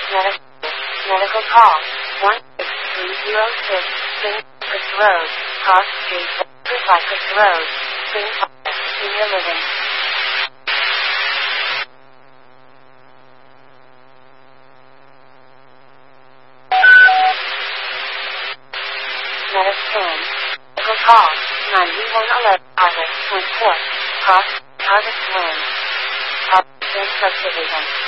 Medical call 16306 Spring Road, Cross Street, Cypress Road, Spring Park, Senior Living. Medicine. Medical call 9111 August 24th, Cross, Harvest Lane. Subdivision.